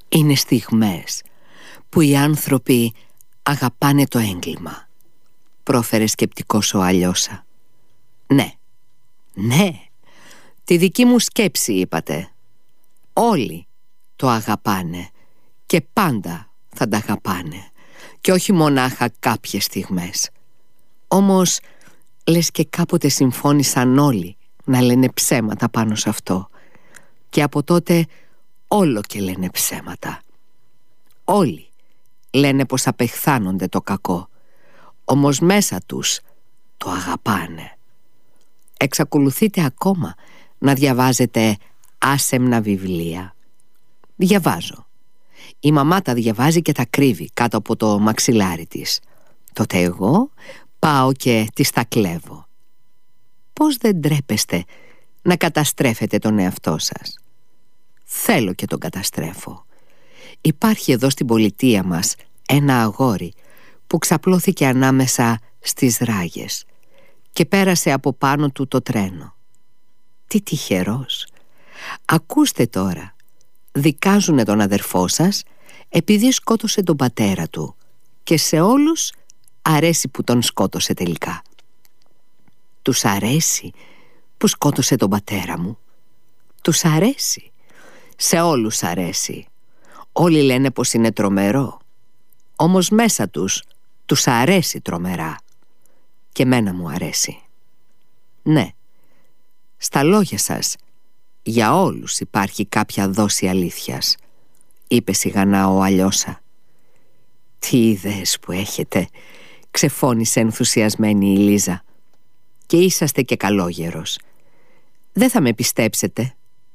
Είναι στιγμές που οι άνθρωποι αγαπάνε το έγκλημα, πρόφερε σκεπτικός ο Αλιώσα. Ναι, τη δική μου σκέψη είπατε. Όλοι το αγαπάνε και πάντα θα τα αγαπάνε, και όχι μονάχα κάποιες στιγμές. Όμως λες και κάποτε συμφώνησαν όλοι να λένε ψέματα πάνω σε αυτό, και από τότε όλο και λένε ψέματα. Όλοι λένε πως απεχθάνονται το κακό, όμως μέσα τους το αγαπάνε. Εξακολουθείτε ακόμα να διαβάζετε άσεμνα βιβλία. Διαβάζω. Η μαμά τα διαβάζει και τα κρύβει κάτω από το μαξιλάρι της. Τότε εγώ πάω και τις τα κλέβω. Πώς δεν τρέπεστε να καταστρέφετε τον εαυτό σας? Θέλω και τον καταστρέφω. Υπάρχει εδώ στην πολιτεία μας ένα αγόρι που ξαπλώθηκε ανάμεσα στις ράγες και πέρασε από πάνω του το τρένο. Τι τυχερός! Ακούστε τώρα. Δικάζουνε τον αδερφό σας επειδή σκότωσε τον πατέρα του, και σε όλους αρέσει που τον σκότωσε τελικά. Τους αρέσει που σκότωσε τον πατέρα μου? Τους αρέσει. Σε όλους αρέσει. Όλοι λένε πως είναι τρομερό, όμως μέσα τους αρέσει τρομερά. Και μένα μου αρέσει. Ναι, στα λόγια σας για όλους υπάρχει κάποια δόση αλήθειας, είπε σιγανά ο Αλιώσα. Τι ιδέες που έχετε, ξεφώνησε ενθουσιασμένη η Λίζα. Και είσαστε και καλόγερος. Δεν θα με πιστέψετε.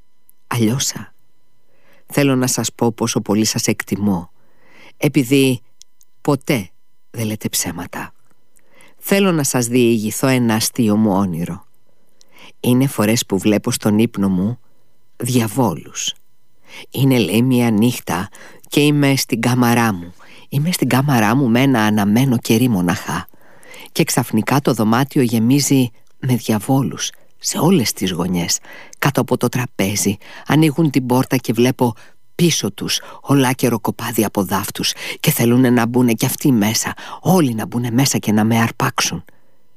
Αλιώσα, θέλω να σας πω πόσο πολύ σας εκτιμώ, επειδή ποτέ δεν λέτε ψέματα. Θέλω να σας διηγηθώ ένα αστείο μου όνειρο. Είναι φορές που βλέπω στον ύπνο μου διαβόλους. Είναι, λέει, μια νύχτα και είμαι στην κάμαρά μου. Είμαι στην κάμαρά μου με ένα αναμένο κερί μοναχά, και ξαφνικά το δωμάτιο γεμίζει με διαβόλους σε όλες τις γωνιές. Κάτω από το τραπέζι ανοίγουν την πόρτα και βλέπω πίσω τους ολάκερο κοπάδι από δάφτους, και θέλουν να μπουνε κι αυτοί μέσα. Όλοι να μπουνε μέσα και να με αρπάξουν.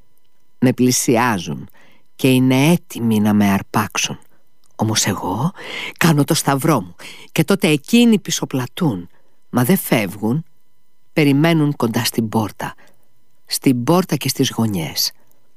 Με πλησιάζουν και είναι έτοιμοι να με αρπάξουν. Όμως εγώ κάνω το σταυρό μου, και τότε εκείνοι πισωπλατούν. Μα δεν φεύγουν. Περιμένουν κοντά στην πόρτα. Στην πόρτα και στις γωνιές.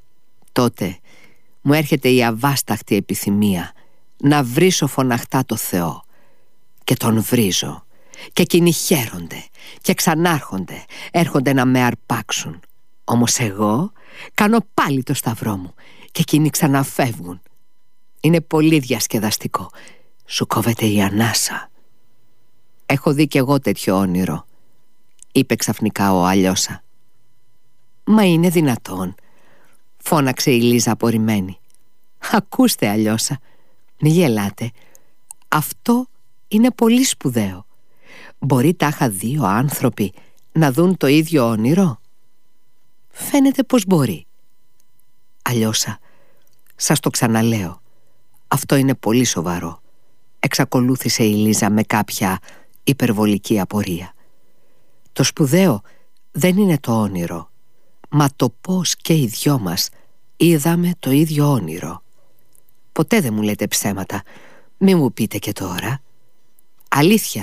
Τότε μου έρχεται η αβάσταχτη επιθυμία να βρίσω φωναχτά το Θεό. Και τον βρίζω, και εκείνοι χαίρονται και ξανάρχονται, έρχονται να με αρπάξουν. Όμως εγώ κάνω πάλι το σταυρό μου, και εκείνοι ξαναφεύγουν. Είναι πολύ διασκεδαστικό. Σου κόβεται η ανάσα. Έχω δει κι εγώ τέτοιο όνειρο, είπε ξαφνικά ο Αλιώσα. Μα είναι δυνατόν? Φώναξε η Λίζα απορριμμένη. Ακούστε, Αλιώσα, μη γελάτε. Αυτό είναι πολύ σπουδαίο. Μπορεί τάχα δύο άνθρωποι να δουν το ίδιο όνειρο? Φαίνεται πως μπορεί. Αλιώσα, σας το ξαναλέω, αυτό είναι πολύ σοβαρό, εξακολούθησε η Λίζα με κάποια υπερβολική απορία. Το σπουδαίο δεν είναι το όνειρο, μα το πως και οι δυο μας είδαμε το ίδιο όνειρο. Ποτέ δεν μου λέτε ψέματα, μη μου πείτε και τώρα. Αλήθεια,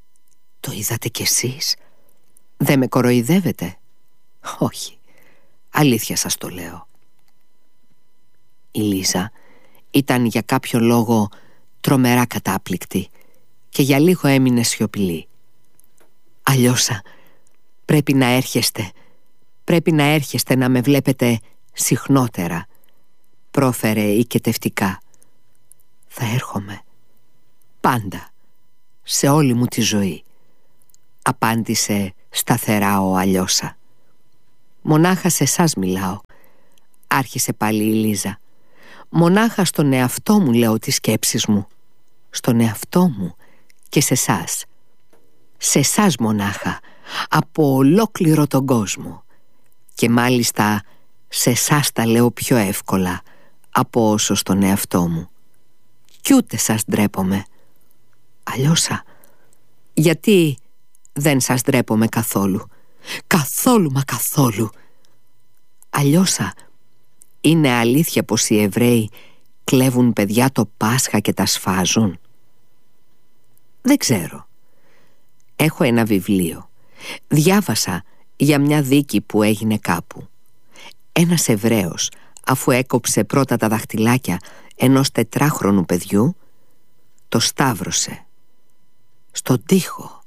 το είδατε κι εσείς? Δεν με κοροϊδεύετε? Όχι, αλήθεια σας το λέω. Η Λίζα ήταν για κάποιο λόγο τρομερά κατάπληκτη και για λίγο έμεινε σιωπηλή. Αλιώσα, πρέπει να έρχεστε. Πρέπει να έρχεστε να με βλέπετε συχνότερα, πρόφερε οικετευτικά. Θα έρχομαι. Πάντα. Σε όλη μου τη ζωή, απάντησε σταθερά ο Αλιώσα. Μονάχα σε εσάς μιλάω, άρχισε πάλι η Λίζα. Μονάχα στον εαυτό μου λέω τις σκέψεις μου. Στον εαυτό μου και σε εσάς. Σε εσάς μονάχα, από ολόκληρο τον κόσμο. Και μάλιστα σε εσάς τα λέω πιο εύκολα από όσο στον εαυτό μου. Κι ούτε σας ντρέπομαι. Αλιώσα, Γιατί δεν σας ντρέπομαι καθόλου? Καθόλου μα καθόλου. Αλλιώσα, είναι αλήθεια πως οι Εβραίοι κλέβουν παιδιά το Πάσχα και τα σφάζουν? Δεν ξέρω. Έχω ένα βιβλίο. Διάβασα για μια δίκη που έγινε κάπου. Ένας Εβραίος, αφού έκοψε πρώτα τα δαχτυλάκια ενός 4χρονου παιδιού, το σταύρωσε στον τοίχο,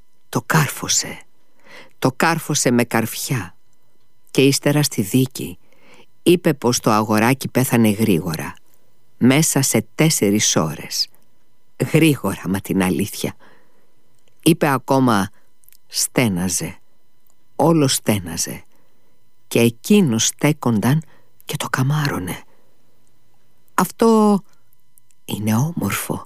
το κάρφωσε με καρφιά και ύστερα στη δίκη είπε πως το αγοράκι πέθανε γρήγορα, μέσα σε 4 ώρες. Γρήγορα, μα την αλήθεια. Είπε ακόμα στέναζε, όλο στέναζε, και εκείνος στέκονταν και το καμάρωνε. Αυτό είναι όμορφο.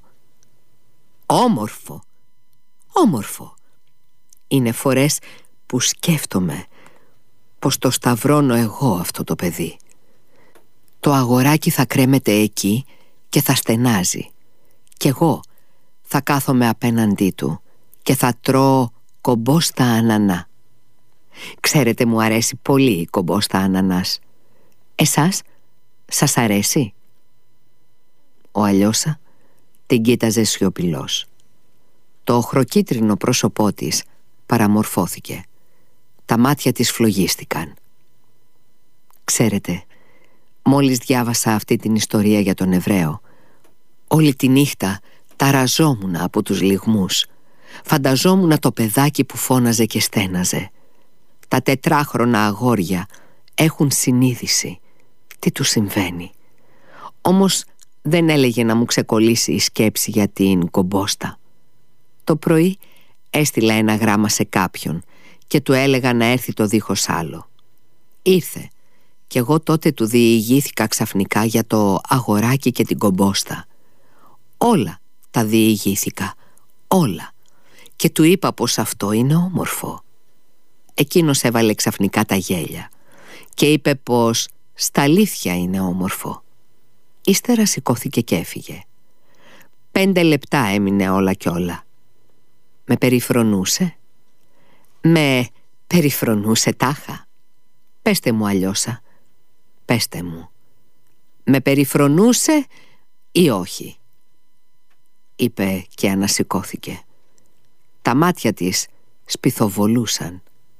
Όμορφο. Είναι φορές που σκέφτομαι πως το σταυρώνω εγώ αυτό το παιδί. Το αγοράκι θα κρέμεται εκεί και θα στενάζει, κι εγώ θα κάθομαι απέναντί του και θα τρώω κομπόστα ανανά. Ξέρετε, μου αρέσει πολύ η κομπόστα ανανάς. Εσάς, σας αρέσει? Ο Αλιώσα την κοίταζε σιωπηλός. Το οχροκίτρινο πρόσωπό της παραμορφώθηκε. Τα μάτια της φλογίστηκαν. Ξέρετε, μόλις διάβασα αυτή την ιστορία για τον Εβραίο, όλη τη νύχτα ταραζόμουν από τους λυγμούς. Φανταζόμουν το παιδάκι που φώναζε και στέναζε. Τα 4χρονα αγόρια έχουν συνείδηση. Τι τους συμβαίνει? Όμως δεν έλεγε να μου ξεκολλήσει η σκέψη για την κομπόστα. Το πρωί έστειλα ένα γράμμα σε κάποιον και του έλεγα να έρθει το δίχως άλλο. Ήρθε και εγώ τότε του διηγήθηκα ξαφνικά για το αγοράκι και την κομπόστα. Όλα τα διηγήθηκα, όλα, και του είπα πως αυτό είναι όμορφο. Εκείνος έβαλε ξαφνικά τα γέλια και είπε πως στα αλήθεια είναι όμορφο. Ύστερα σηκώθηκε και έφυγε. 5 λεπτά έμεινε όλα κι όλα. Με περιφρονούσε? Με περιφρονούσε τάχα? Πέστε μου, Αλιώσα, πέστε μου, με περιφρονούσε ή όχι? Είπε και ανασηκώθηκε. Τα μάτια της σπιθοβολούσαν.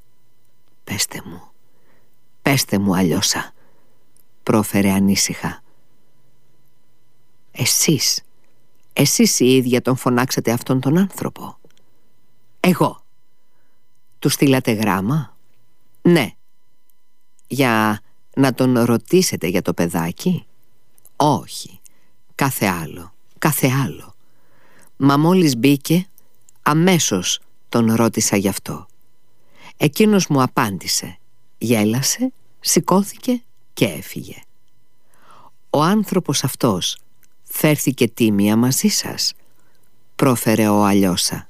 Πέστε μου, Αλιώσα, πρόφερε ανήσυχα. Εσείς οι ίδια τον φωνάξατε αυτόν τον άνθρωπο? Εγώ. Του στείλατε γράμμα? Ναι. Για να τον ρωτήσετε για το παιδάκι? Όχι. Κάθε άλλο. Μα μόλις μπήκε, αμέσως τον ρώτησα γι' αυτό. Εκείνος μου απάντησε, γέλασε, σηκώθηκε και έφυγε. Ο άνθρωπος αυτός φέρθηκε τίμια μαζί σας? Πρόφερε ο Αλιώσα.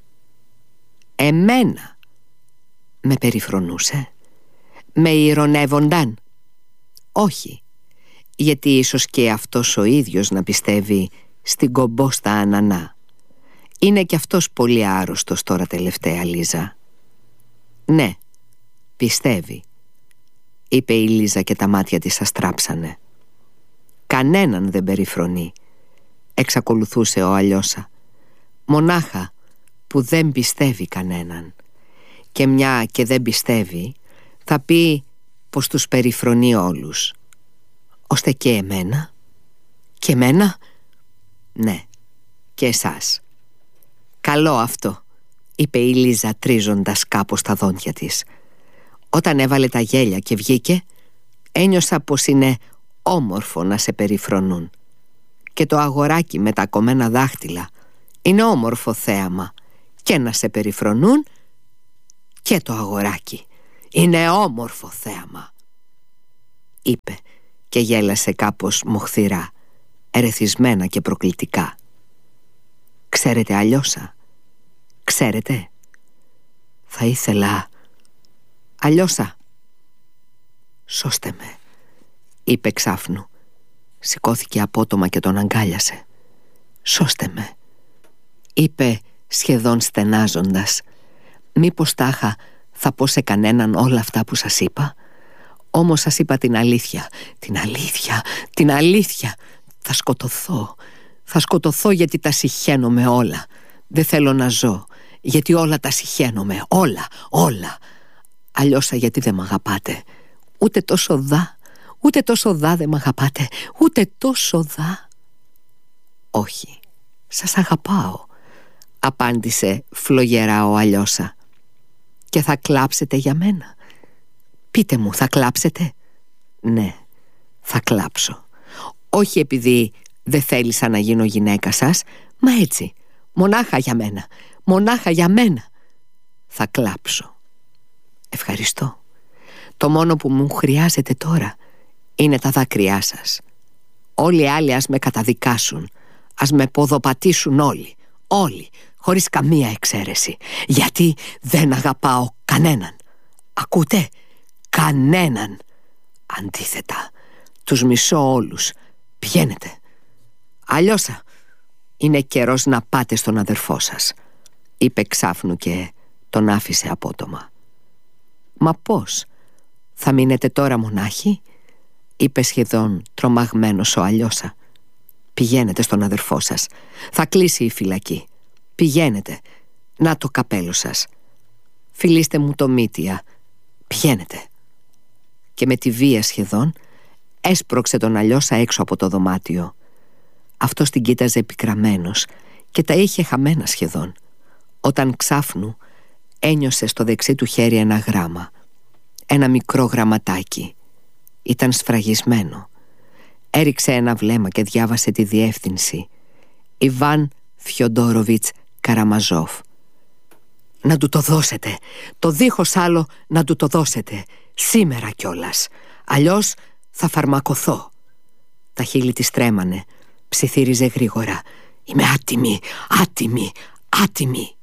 Εμένα? Με περιφρονούσε? Με ηρωνεύονταν? Όχι, γιατί ίσως και αυτός ο ίδιος να πιστεύει στην κομπόστα ανανά. Είναι κι αυτός πολύ άρρωστος τώρα τελευταία, Λίζα. Ναι, πιστεύει, είπε η Λίζα και τα μάτια της αστράψανε. Κανέναν δεν περιφρονεί, εξακολουθούσε ο Αλιώσα. Μονάχα που δεν πιστεύει κανέναν. Και μια και δεν πιστεύει, θα πει πως τους περιφρονεί όλους. Ώστε και εμένα? Και εμένα? Ναι, και εσάς. Καλό αυτό, είπε η Λίζα τρίζοντας κάπως τα δόντια της. Όταν έβαλε τα γέλια και βγήκε, ένιωσα πως είναι όμορφο να σε περιφρονούν. Και το αγοράκι με τα κομμένα δάχτυλα είναι όμορφο θέαμα. Και να σε περιφρονούν, και το αγοράκι είναι όμορφο θέαμα, είπε και γέλασε κάπως μοχθηρά, ερεθισμένα και προκλητικά. Ξέρετε, Αλιώσα, ξέρετε? Θα ήθελα... Αλιώσα, σώστε με, είπε ξάφνου. Σηκώθηκε απότομα και τον αγκάλιασε. Σώστε με, είπε σχεδόν στενάζοντας. «Μήπως τάχα θα πω σε κανέναν όλα αυτά που σας είπα? Όμως σας είπα την αλήθεια. Την αλήθεια, την αλήθεια. Θα σκοτωθώ. Θα σκοτωθώ γιατί τα συχαίνομαι όλα. Δεν θέλω να ζω, γιατί όλα τα συχαίνομαι. Όλα. Αλλιώς γιατί δεν μ' αγαπάτε? Ούτε τόσο δα δεν μ' αγαπάτε. Ούτε τόσο δα». «Όχι, σας αγαπάω», απάντησε φλογερά ο Αλιώσα. «Και θα κλάψετε για μένα? Πείτε μου, θα κλάψετε?» «Ναι, θα κλάψω. Όχι επειδή δεν θέλησα να γίνω γυναίκα σας, μα έτσι, μονάχα για μένα θα κλάψω. Ευχαριστώ. Το μόνο που μου χρειάζεται τώρα είναι τα δάκρυά σας. Όλοι οι άλλοι ας με καταδικάσουν, ας με ποδοπατήσουν όλοι, χωρίς καμία εξαίρεση, γιατί δεν αγαπάω κανέναν. Ακούτε? Κανέναν. Αντίθετα, τους μισώ όλους. Πηγαίνετε. Αλιώσα, είναι καιρός να πάτε στον αδερφό σας», είπε ξάφνου και τον άφησε απότομα. «Μα πώς, θα μείνετε τώρα μονάχοι?» είπε σχεδόν τρομαγμένος ο Αλιώσα. «Πηγαίνετε στον αδερφό σας. Θα κλείσει η φυλακή. Πηγαίνετε. Να το καπέλο σας. Φιλήστε μου το μύτια. Πηγαίνετε». Και με τη βία σχεδόν έσπρωξε τον Αλιώσα έξω από το δωμάτιο. Αυτός την κοίταζε πικραμένος και τα είχε χαμένα σχεδόν, όταν ξάφνου ένιωσε στο δεξί του χέρι ένα γράμμα. Ένα μικρό γραμματάκι. Ήταν σφραγισμένο. Έριξε ένα βλέμμα και διάβασε τη διεύθυνση: Ιβάν Φιοντόροβιτς Καραμαζόφ. «Να του το δώσετε, το δίχως άλλο να του το δώσετε, σήμερα κιόλας, αλλιώς θα φαρμακοθώ». Τα χείλη της τρέμανε, ψιθύριζε γρήγορα: «Είμαι άτιμη, άτιμη, άτιμη».